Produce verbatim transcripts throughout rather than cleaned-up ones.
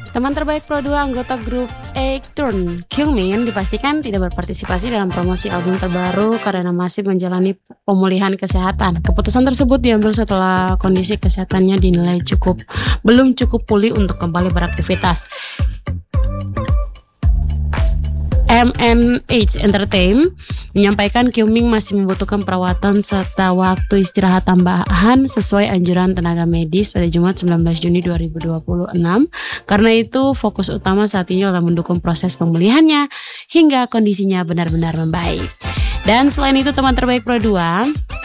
Teman terbaik Pro dua anggota grup Aekturn, Kyungmin, dipastikan tidak berpartisipasi dalam promosi album terbaru karena masih menjalani pemulihan kesehatan. Keputusan tersebut diambil setelah kondisi kesehatannya dinilai cukup belum cukup pulih untuk kembali beraktivitas. M N H Entertainment menyampaikan Kyungmin masih membutuhkan perawatan serta waktu istirahat tambahan sesuai anjuran tenaga medis pada Jumat sembilan belas Juni dua ribu dua puluh enam. Karena itu, fokus utama saat ini adalah mendukung proses pemulihannya hingga kondisinya benar-benar membaik. Dan selain itu, teman terbaik Pro dua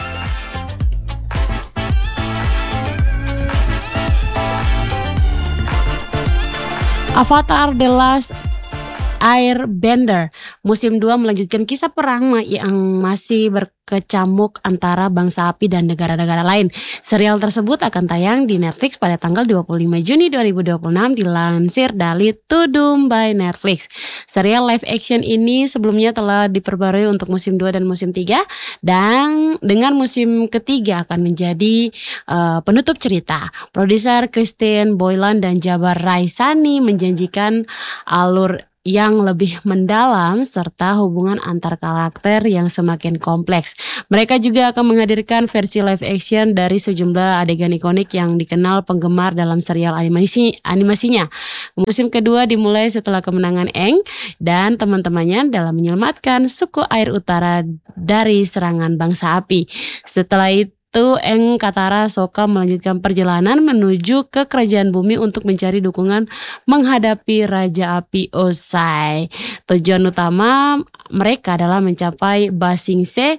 Avatar The Last Airbender musim dua melanjutkan kisah perang yang masih berkecamuk antara bangsa api dan negara-negara lain. Serial tersebut akan tayang di Netflix pada tanggal dua puluh lima Juni dua ribu dua puluh enam, dilansir dari Tudum by Netflix. Serial live action ini sebelumnya telah diperbarui untuk musim dua dan musim tiga, dan dengan musim ketiga akan menjadi uh, penutup cerita. Produser Christine Boylan dan Jabar Raisani menjanjikan alur yang lebih mendalam serta hubungan antar karakter yang semakin kompleks. Mereka juga akan menghadirkan versi live action dari sejumlah adegan ikonik yang dikenal penggemar dalam serial animasi animasinya. Musim kedua dimulai setelah kemenangan Aang dan teman-temannya dalam menyelamatkan suku air utara dari serangan bangsa api. Setelah itu Itu Aang, Katara, Sokka melanjutkan perjalanan menuju ke kerajaan bumi untuk mencari dukungan menghadapi Raja Api Ozai. Tujuan utama mereka adalah mencapai Ba Sing Se,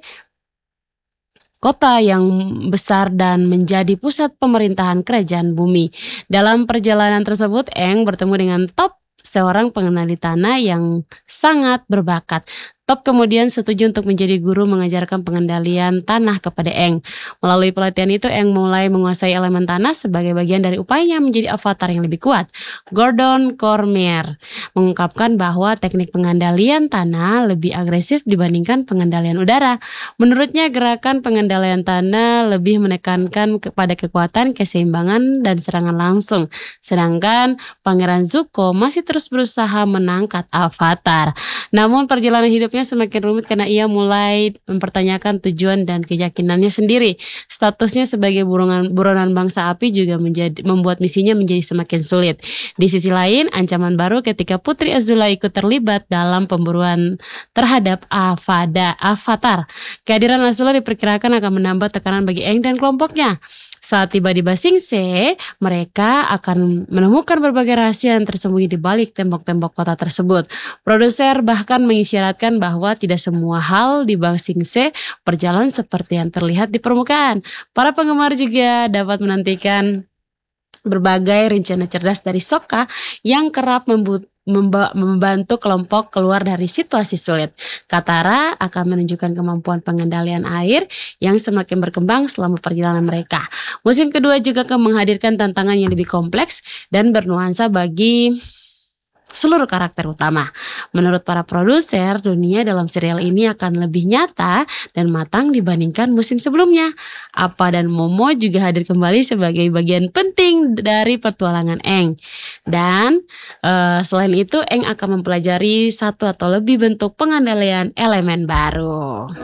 kota yang besar dan menjadi pusat pemerintahan kerajaan bumi. Dalam perjalanan tersebut, Aang bertemu dengan Top, seorang pengendali tanah yang sangat berbakat. Top kemudian setuju untuk menjadi guru mengajarkan pengendalian tanah kepada Aang. Melalui pelatihan itu, Aang mulai menguasai elemen tanah sebagai bagian dari upayanya menjadi avatar yang lebih kuat. Gordon Cormier mengungkapkan bahwa teknik pengendalian tanah lebih agresif dibandingkan pengendalian udara. Menurutnya, gerakan pengendalian tanah lebih menekankan kepada kekuatan, keseimbangan, dan serangan langsung. Sedangkan Pangeran Zuko masih terus berusaha menangkap avatar. Namun perjalanan hidup semakin rumit karena ia mulai mempertanyakan tujuan dan keyakinannya sendiri. Statusnya sebagai buronan, buronan bangsa api juga menjadi, membuat misinya menjadi semakin sulit. Di sisi lain, ancaman baru ketika Putri Azula ikut terlibat dalam pemburuan terhadap Avada, Avatar. Kehadiran Azula diperkirakan akan menambah tekanan bagi Aang dan kelompoknya. Saat tiba di Ba Sing Se, mereka akan menemukan berbagai rahasia yang tersembunyi di balik tembok-tembok kota tersebut. Produser bahkan mengisyaratkan bahwa tidak semua hal di Ba Sing Se berjalan seperti yang terlihat di permukaan. Para penggemar juga dapat menantikan berbagai rencana cerdas dari Sokka yang kerap membuat membantu kelompok keluar dari situasi sulit. Katara akan menunjukkan kemampuan pengendalian air yang semakin berkembang selama perjalanan mereka. Musim kedua juga akan menghadirkan tantangan yang lebih kompleks dan bernuansa bagi seluruh karakter utama. Menurut para produser, dunia dalam serial ini akan lebih nyata dan matang dibandingkan musim sebelumnya. Appa dan Momo juga hadir kembali sebagai bagian penting dari petualangan Aang. Dan uh, selain itu, Aang akan mempelajari satu atau lebih bentuk pengendalian elemen baru.